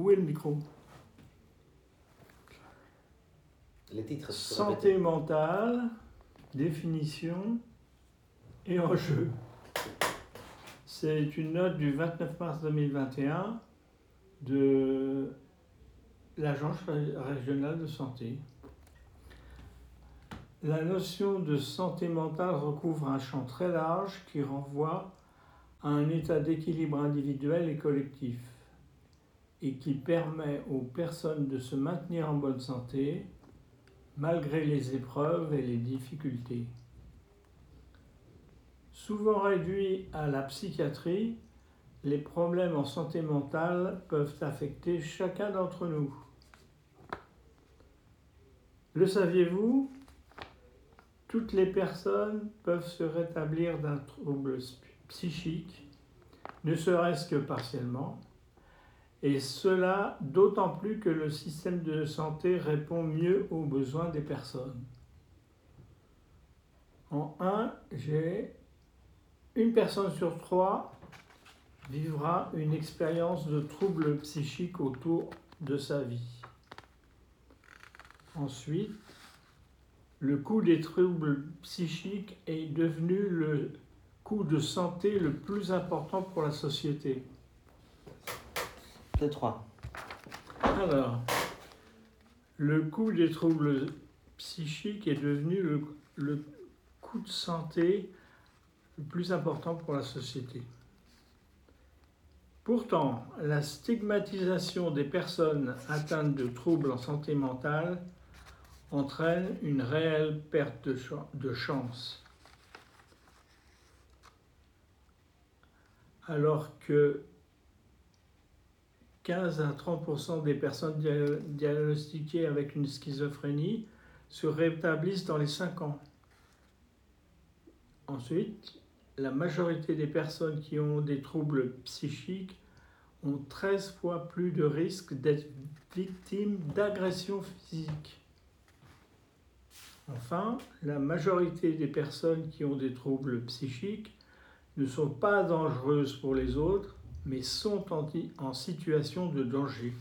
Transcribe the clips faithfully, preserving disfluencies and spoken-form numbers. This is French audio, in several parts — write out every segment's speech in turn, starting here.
Où est le micro? Les titres. Santé mentale, définition et enjeu. C'est une note du vingt-neuf mars deux mille vingt et un de l'Agence régionale de santé. La notion de santé mentale recouvre un champ très large qui renvoie à un état d'équilibre individuel et collectif et qui permet aux personnes de se maintenir en bonne santé malgré les épreuves et les difficultés. Souvent réduits à la psychiatrie, les problèmes en santé mentale peuvent affecter chacun d'entre nous. Le saviez-vous ? Toutes les personnes peuvent se rétablir d'un trouble psychique, ne serait-ce que partiellement, et cela d'autant plus que le système de santé répond mieux aux besoins des personnes. En un G, une personne sur trois vivra une expérience de trouble psychique autour de sa vie. Ensuite, le coût des troubles psychiques est devenu le coût de santé le plus important pour la société. deux trois. Alors, le coût des troubles psychiques est devenu le, le coût de santé le plus important pour la société. Pourtant, la stigmatisation des personnes atteintes de troubles en santé mentale entraîne une réelle perte de, ch- de chance. Alors que quinze à trente pour cent des personnes dia- diagnostiquées avec une schizophrénie se rétablissent dans les cinq ans. Ensuite, la majorité des personnes qui ont des troubles psychiques ont treize fois plus de risques d'être victimes d'agressions physiques. Enfin, la majorité des personnes qui ont des troubles psychiques ne sont pas dangereuses pour les autres, mais sont en, en situation de danger.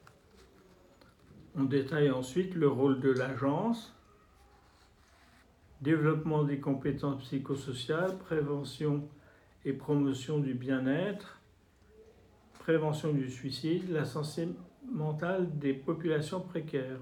On détaille ensuite le rôle de l'agence, développement des compétences psychosociales, prévention et promotion du bien-être, prévention du suicide, la santé mentale des populations précaires.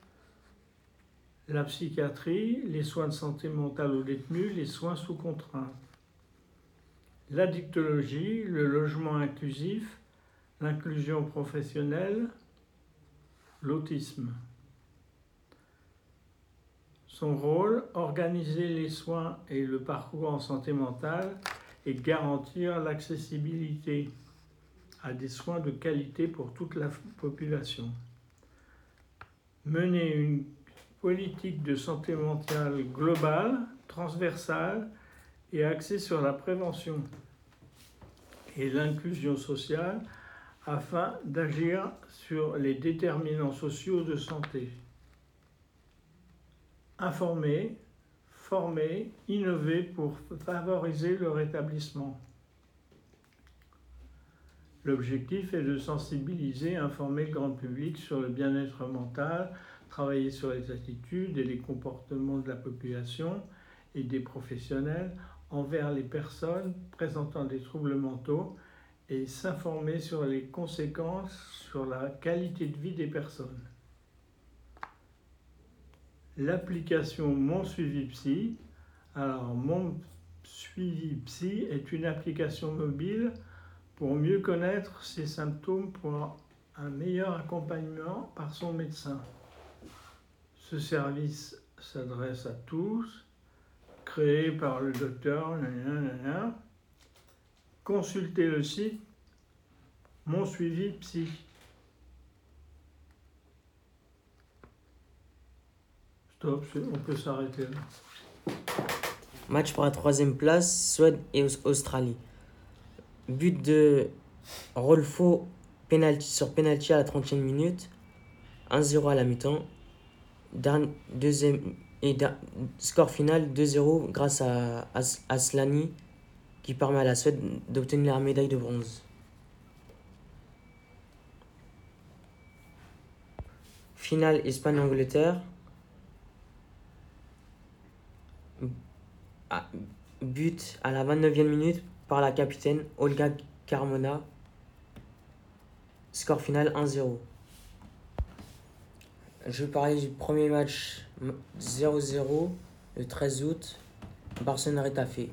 La psychiatrie, les soins de santé mentale aux détenus, les soins sous contrainte. L'addictologie, le logement inclusif, l'inclusion professionnelle, l'autisme. Son rôle, organiser les soins et le parcours en santé mentale et garantir l'accessibilité à des soins de qualité pour toute la population. Mener une politique de santé mentale globale, transversale et axée sur la prévention et l'inclusion sociale afin d'agir sur les déterminants sociaux de santé. Informer, former, innover pour favoriser le rétablissement. L'objectif est de sensibiliser et informer le grand public sur le bien-être mental, travailler sur les attitudes et les comportements de la population et des professionnels envers les personnes présentant des troubles mentaux et s'informer sur les conséquences sur la qualité de vie des personnes. L'application Mon Suivi Psy. Alors, Mon Suivi Psy est une application mobile pour mieux connaître ses symptômes pour un meilleur accompagnement par son médecin. Ce service s'adresse à tous, créé par le docteur. Nanana. Consultez le site Mon Suivi Psy. Stop, on peut s'arrêter là. Match pour la troisième place, Suède et Australie. But de Rolfo penalty, sur penalty à la trentième minute. un zéro à la mi-temps. Dernier, deuxième, et der, score final deux zéro grâce à As, Aslani qui permet à la Suède d'obtenir la médaille de bronze. finale Espagne-Angleterre. Ah, but à la vingt-neuvième minute par la capitaine Olga Carmona. Score final un zéro. Je vais parler du premier match zéro zéro le treize août. Barcelone-Retafe.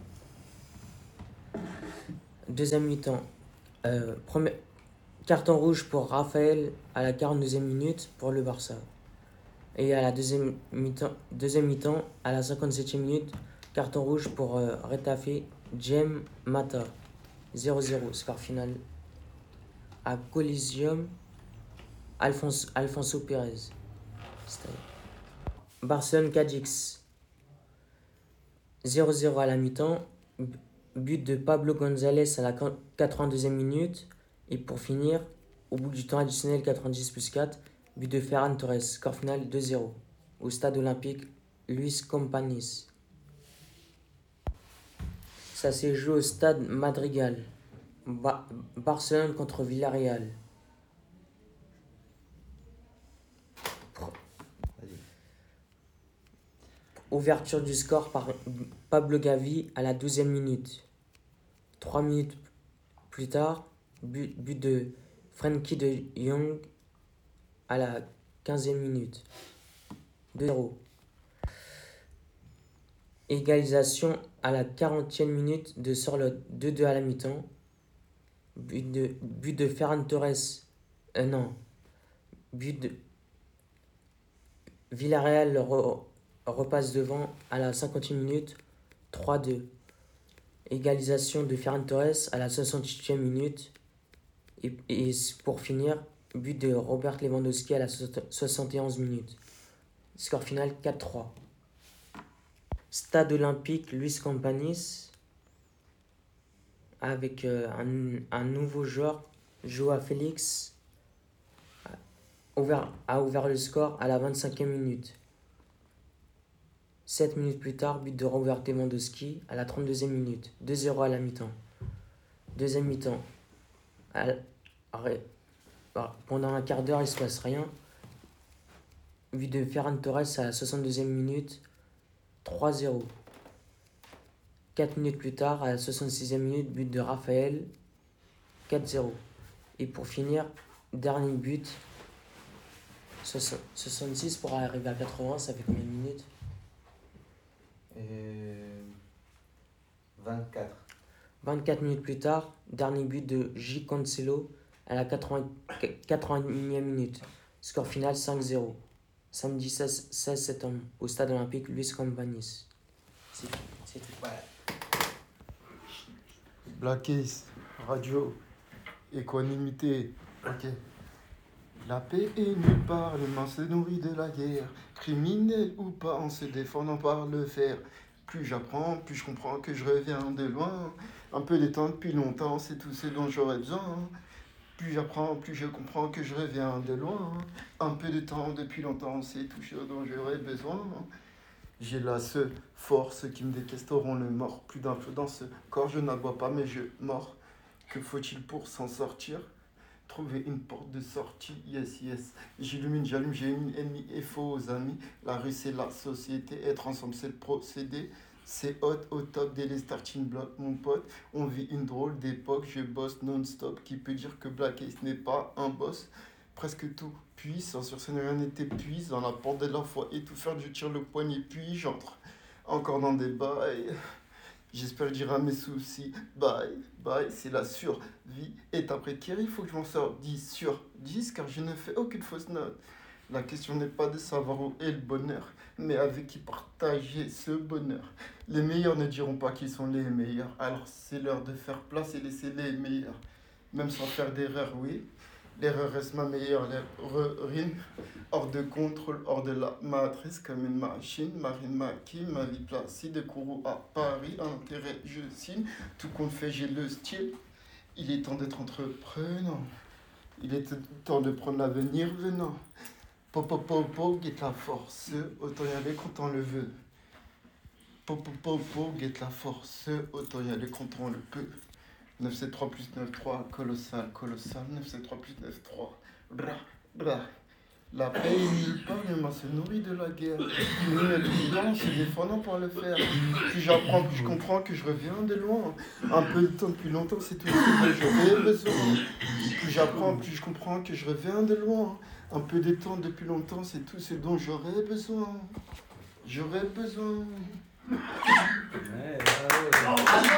Deuxième mi-temps. Euh, premier... Carton rouge pour Raphaël à la quarante-deuxième minute pour le Barça. Et à la deuxième mi-temps, deuxième mi-temps à la cinquante-septième minute, carton rouge pour euh, Retafe, Jem Mata. zéro zéro. Score final à Coliseum, Alfonso, Alfonso Pérez. Barcelone-Cadix. zéro zéro à la mi-temps. But de Pablo González à la quatre-vingt-deuxième minute. Et pour finir, au bout du temps additionnel quatre-vingt-dix plus quatre, but de Ferran Torres. Score final deux zéro. Au stade olympique Luis Companys. Ça s'est joué au stade Madrigal. Ba- Barcelone contre Villarreal. Vas-y. Ouverture du score par Pablo Gavi à la douzième minute. Trois minutes plus tard, but, but de Frenkie de Jong à la quinzième minute. deux zéro. Égalisation à la quarantième minute de Sorloth. deux deux à la mi-temps. But de, but de Ferran Torres. Euh, non. But de Villarreal re, repasse devant à la cinquantième minute. trois deux. Égalisation de Ferran Torres à la soixante-huitième minute. Et, et pour finir, but de Robert Lewandowski à la soixante et onzième minute. Score final quatre trois. Stade olympique Luis Companys avec euh, un, un nouveau joueur, Joao Félix, a ouvert, a ouvert le score à la vingt-cinquième minute. sept minutes plus tard, but de Robert Lewandowski à la trente-deuxième minute. deux zéro à la mi-temps. Deuxième mi-temps. À, à, pendant un quart d'heure, il ne se passe rien. But de Ferran Torres à la soixante-deuxième minute. trois zéro. quatre minutes plus tard, à la soixante-sixième minute, but de Raphaël. quatre zéro. Et pour finir, dernier but. soixante-six pour arriver à quatre-vingts, ça fait combien de minutes? Euh, vingt-quatre. vingt-quatre minutes plus tard, dernier but de J. Cancelo à la quatre-vingt-unième minute. Score final cinq zéro. Samedi seize septembre, au stade olympique Luis Companys. C'est tout. C'est tout. Voilà. Black Ace, radio, équanimité, ok. La paix est nulle part, l'humain se nourrit de la guerre. Criminel ou pas, en se défendant par le fer. Plus j'apprends, plus je comprends que je reviens de loin. Un peu de temps depuis longtemps, c'est tout ce dont j'aurais besoin. Plus j'apprends, plus je comprends que je reviens de loin. Un peu de temps depuis longtemps, c'est tout ce dont j'aurais besoin. J'ai la seule force qui me détesteront le mort. Plus d'un feu dans ce corps, je n'aboie pas, mais je mords. Que faut-il pour s'en sortir? Trouver une porte de sortie, yes, yes. J'illumine, j'allume, j'ai une ennemie et faux amis. La rue, c'est la société. Être ensemble, c'est le procédé. C'est hot, au top dès les starting blocks, mon pote. On vit une drôle d'époque, je bosse non-stop. Qui peut dire que Black Ace n'est pas un boss? Presque tout puissant, sur scène rien n'était puissant. La porte de la foi et tout faire, je tire le poignet, puis j'entre encore dans des bails. J'espère dire à mes soucis, bye, bye, c'est la survie. Et après Thierry, il faut que je m'en sorte dix sur dix, car je ne fais aucune fausse note. La question n'est pas de savoir où est le bonheur, mais avec qui partager ce bonheur. Les meilleurs ne diront pas qu'ils sont les meilleurs, alors c'est l'heure de faire place et laisser les meilleurs. Même sans faire d'erreur, oui. L'erreur reste ma meilleure rime, hors de contrôle, hors de la matrice, comme une machine, Marine Maki, ma vie placide, Kourou à Paris, intérêt, je signe, tout compte fait, j'ai le style. Il est temps d'être entreprenant, il est temps de prendre l'avenir venant. Popo popo, guette la force, autant y aller quand on le veut. Popo popo, guette la force, autant y aller quand on le peut. neuf sept trois plus neuf trois, colossal, colossal, neuf sept trois plus neuf trois, bra, bra. La paix est nulle part, mais se nourrit de la guerre. Criminel prudent, se défendant par le fer. Plus j'apprends, plus je comprends que je reviens de loin. Un peu de temps depuis longtemps, c'est tout ce dont j'aurais besoin. Plus j'apprends, plus je comprends que je reviens de loin. Un peu de temps depuis longtemps, c'est tout ce dont j'aurais besoin. J'aurais besoin. Ouais, bravo.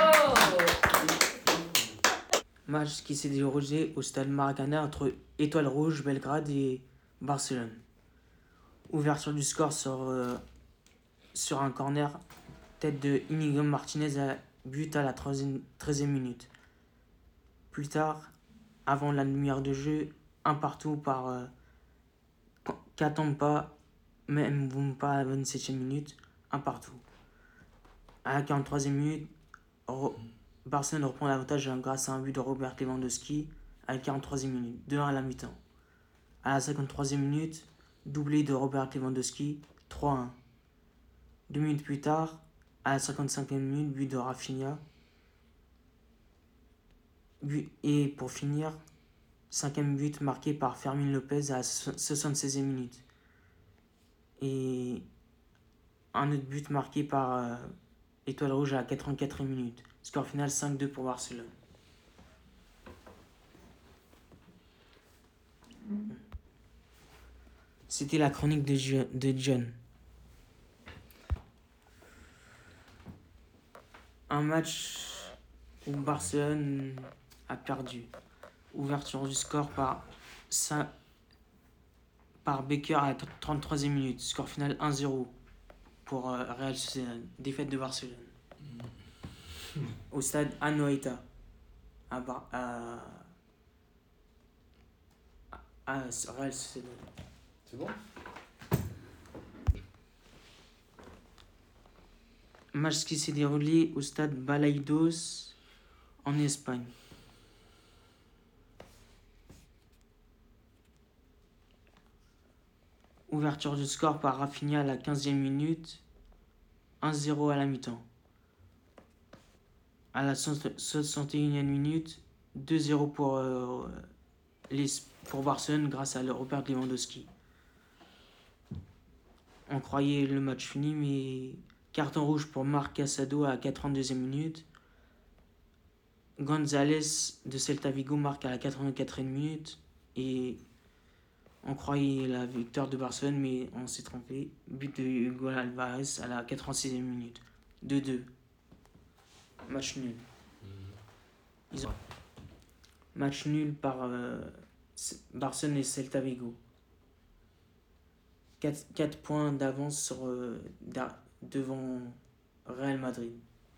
Match qui s'est déroulé au stade Maracanã entre Étoile Rouge, Belgrade et Barcelone. Ouverture du score sur, euh, sur un corner, tête de Inigo Martinez à but à la treizième minute. Plus tard, avant la demi-heure de jeu, un partout par euh, Katampa, même Mbumpa à la vingt-septième minute, un partout. À la quarante-troisième minute, Ro- Barcelone reprend l'avantage grâce à un but de Robert Lewandowski à la quarante-troisième minute, deux un à la mi-temps. À la cinquante-troisième minute, doublé de Robert Lewandowski, trois un. Deux minutes plus tard, à la cinquante-cinquième minute, but de Rafinha. But, et pour finir, cinquième but marqué par Fermín López à la soixante-seizième minute. Et un autre but marqué par euh, Étoile Rouge à la quatre-vingt-quatrième minute. Score final cinq deux pour Barcelone. C'était la chronique de, Jo- de John. Un match où Barcelone a perdu. Ouverture du score par, Sa- par Becker à la trente-troisième minute. Score final un zéro pour euh, Real Sociedad. Défaite de Barcelone. Au stade Anoeta. À, Bar- à, à, à Real Sociedad. C'est bon? Match qui s'est déroulé au stade Balaidos en Espagne. Ouverture du score par Rafinha à la quinzième minute, un zéro à la mi-temps. À la soixante et unième minute, deux zéro pour, euh, les, pour Barcelone grâce à Robert Lewandowski. On croyait le match fini, mais carton rouge pour Marc Casado à la quatre-vingt-deuxième minute. González de Celta Vigo marque à la quatre-vingt-quatrième minute. Et on croyait la victoire de Barcelone, mais on s'est trompé. But de Hugo Alvarez à la quatre-vingt-sixième minute. deux deux. Match nul. Ils ont... Match nul par euh, Barcelone et Celta Vigo. quatre points d'avance sur, euh, devant Real Madrid.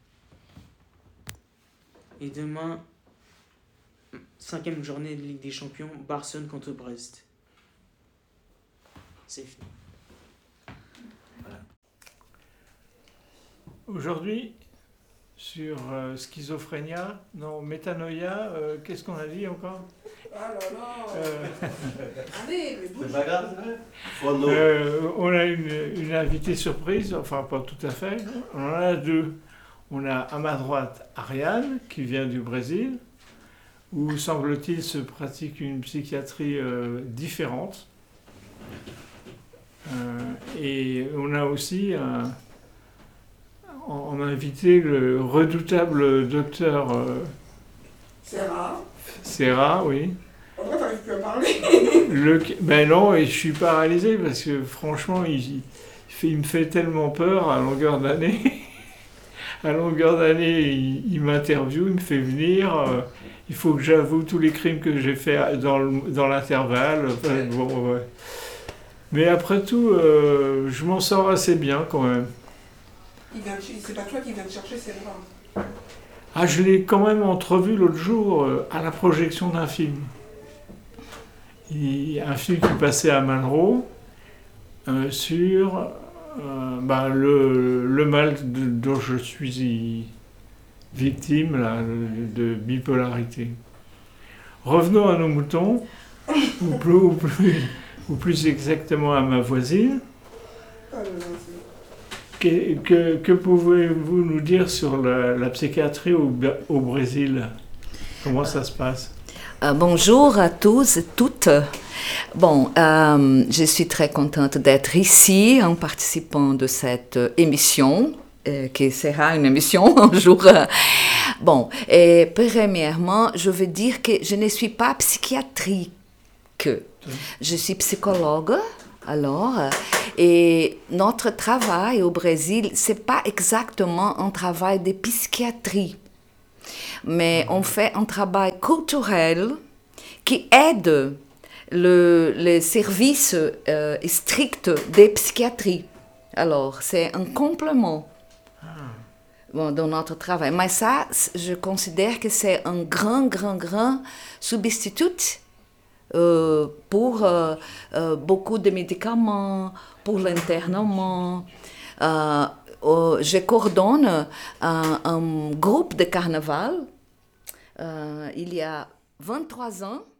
Et demain, cinquième journée de Ligue des Champions, Barcelone contre Brest. C'est fini. Voilà. Aujourd'hui, sur euh, schizophrénia, non, métanoïa, euh, qu'est-ce qu'on a dit encore? Ah là là euh, Allez, mais bouge. C'est pas grave, c'est vrai. euh, On a une, une invitée surprise, enfin pas tout à fait. On en a deux. On a à ma droite Ariane, qui vient du Brésil, où semble-t-il se pratique une psychiatrie euh, différente. Euh, et on a aussi un, on a invité le redoutable docteur euh, Serra. Serra, oui. En vrai, t'arrives plus à parler. Le, ben non, et je suis paralysé parce que franchement, il, il, fait, il me fait tellement peur à longueur d'année. À longueur d'année, il, il m'interviewe, il me fait venir. Euh, il faut que j'avoue tous les crimes que j'ai faits dans, le, dans l'intervalle. Enfin, bon, ouais. Mais après tout, euh, je m'en sors assez bien quand même. Il vient de... C'est pas toi qui viens de chercher Serra. Ah, je l'ai quand même entrevu l'autre jour euh, à la projection d'un film. Il, un film qui passait à Malraux euh, sur euh, bah, le, le mal de, dont je suis victime là, de bipolarité. Revenons à nos moutons, ou plus, ou plus, ou plus exactement à ma voisine. Ah, là, là, Que, que, que pouvez-vous nous dire sur la, la psychiatrie au, au Brésil? Comment ça se passe? Euh, bonjour à tous et toutes. Bon, euh, je suis très contente d'être ici en participant de cette émission, euh, qui sera une émission un jour. Bon, et premièrement, je veux dire que je ne suis pas psychiatrique. Je suis psychologue. Alors, et notre travail au Brésil, c'est pas exactement un travail de psychiatrie, mais on fait un travail culturel qui aide le, le service euh, strict de psychiatrie. Alors, c'est un complément bon, de notre travail. Mais ça, je considère que c'est un grand, grand, grand substitut Euh, pour euh, euh, beaucoup de médicaments, pour l'internement. Euh, euh, je coordonne un, un groupe de carnaval euh, il y a vingt-trois ans.